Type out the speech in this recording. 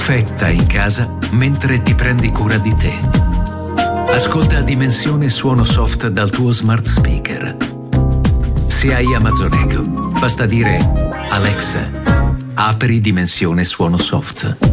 perfetta in casa mentre ti prendi cura di te. Ascolta Dimensione Suono Soft dal tuo smart speaker. Se hai Amazon Echo, basta dire Alexa, apri Dimensione Suono Soft.